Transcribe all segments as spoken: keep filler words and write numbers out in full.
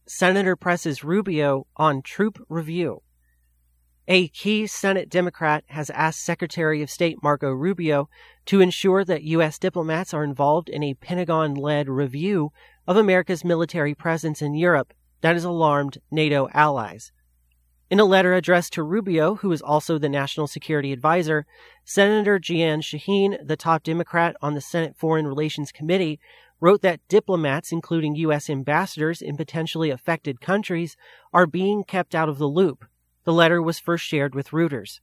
Senator presses Rubio on troop review. A key Senate Democrat has asked Secretary of State Marco Rubio to ensure that U S diplomats are involved in a Pentagon-led review of America's military presence in Europe that has alarmed NATO allies. In a letter addressed to Rubio, who is also the National Security Advisor, Senator Jeanne Shaheen, the top Democrat on the Senate Foreign Relations Committee, wrote that diplomats, including U S ambassadors in potentially affected countries, are being kept out of the loop. The letter was first shared with Reuters.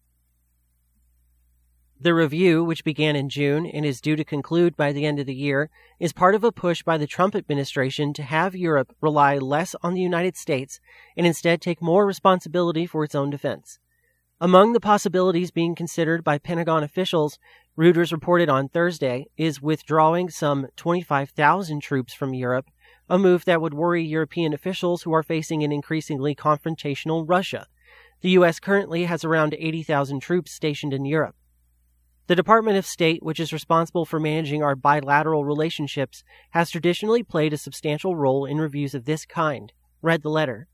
The review, which began in June and is due to conclude by the end of the year, is part of a push by the Trump administration to have Europe rely less on the United States and instead take more responsibility for its own defense. Among the possibilities being considered by Pentagon officials, Reuters reported on Thursday, is withdrawing some twenty-five thousand troops from Europe, a move that would worry European officials who are facing an increasingly confrontational Russia. The U S currently has around eighty thousand troops stationed in Europe. The Department of State, which is responsible for managing our bilateral relationships, has traditionally played a substantial role in reviews of this kind, read the letter.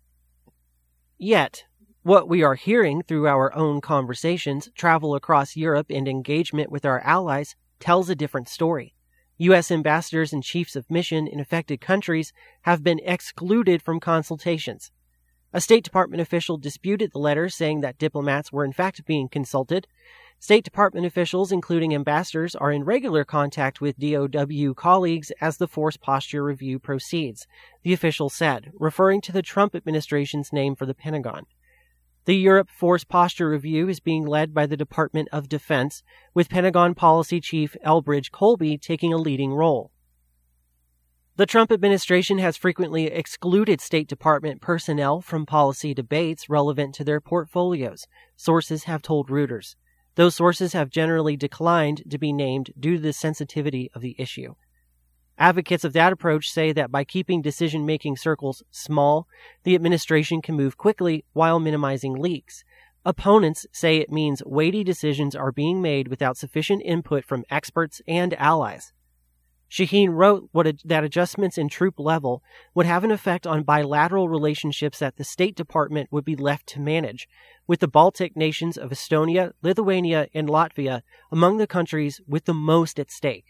Yet, what we are hearing through our own conversations, travel across Europe, and engagement with our allies tells a different story. U S ambassadors and chiefs of mission in affected countries have been excluded from consultations. A State Department official disputed the letter, saying that diplomats were in fact being consulted. State Department officials, including ambassadors, are in regular contact with D O W colleagues as the force posture review proceeds, the official said, referring to the Trump administration's name for the Pentagon. The Europe Force Posture Review is being led by the Department of Defense, with Pentagon Policy Chief Elbridge Colby taking a leading role. The Trump administration has frequently excluded State Department personnel from policy debates relevant to their portfolios, sources have told Reuters. Those sources have generally declined to be named due to the sensitivity of the issue. Advocates of that approach say that by keeping decision-making circles small, the administration can move quickly while minimizing leaks. Opponents say it means weighty decisions are being made without sufficient input from experts and allies. Shaheen wrote what a, that adjustments in troop level would have an effect on bilateral relationships that the State Department would be left to manage, with the Baltic nations of Estonia, Lithuania, and Latvia among the countries with the most at stake.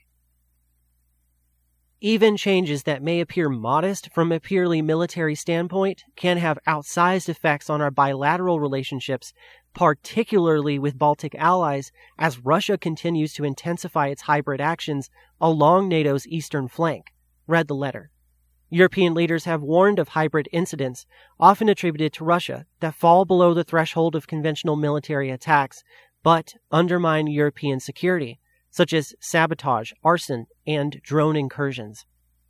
Even changes that may appear modest from a purely military standpoint can have outsized effects on our bilateral relationships, particularly with Baltic allies, as Russia continues to intensify its hybrid actions along NATO's eastern flank, read the letter. European leaders have warned of hybrid incidents, often attributed to Russia, that fall below the threshold of conventional military attacks, but undermine European security, such as sabotage, arson, and drone incursions.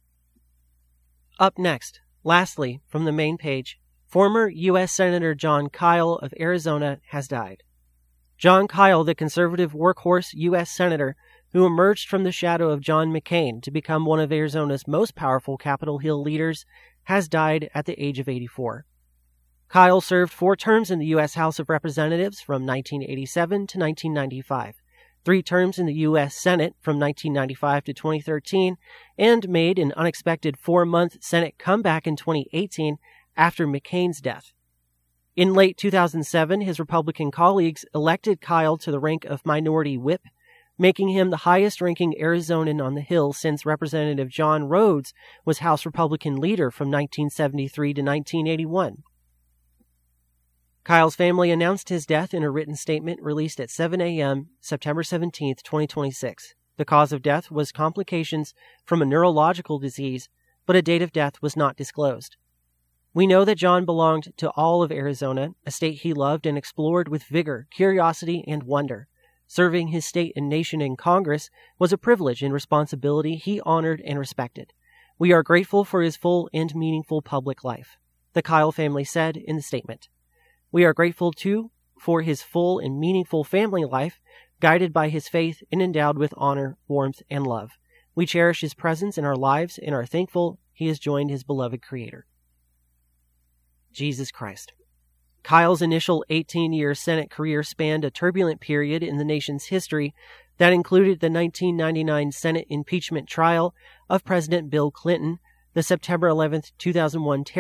Up next, lastly, from the main page, former U S Senator Jon Kyl of Arizona has died. Jon Kyl, the conservative workhorse U S Senator who emerged from the shadow of John McCain to become one of Arizona's most powerful Capitol Hill leaders, has died at the age of eighty-four. Kyl served four terms in the U S House of Representatives from nineteen eighty-seven to nineteen ninety-five. Three terms in the U S Senate from nineteen ninety-five to twenty thirteen, and made an unexpected four-month Senate comeback in twenty eighteen after McCain's death. In late two thousand seven, his Republican colleagues elected Kyl to the rank of Minority Whip, making him the highest-ranking Arizonan on the Hill since Representative John Rhodes was House Republican leader from nineteen seventy-three to nineteen eighty-one. Kyl's family announced his death in a written statement released at seven a.m. September seventeenth, twenty twenty-six. The cause of death was complications from a neurological disease, but a date of death was not disclosed. We know that John belonged to all of Arizona, a state he loved and explored with vigor, curiosity, and wonder. Serving his state and nation in Congress was a privilege and responsibility he honored and respected. We are grateful for his full and meaningful public life, the Kyl family said in the statement. We are grateful, too, for his full and meaningful family life, guided by his faith and endowed with honor, warmth, and love. We cherish his presence in our lives and are thankful he has joined his beloved Creator. Jesus Christ. Kyl's initial eighteen-year Senate career spanned a turbulent period in the nation's history that included the nineteen ninety-nine Senate impeachment trial of President Bill Clinton, the September eleventh, two thousand one terror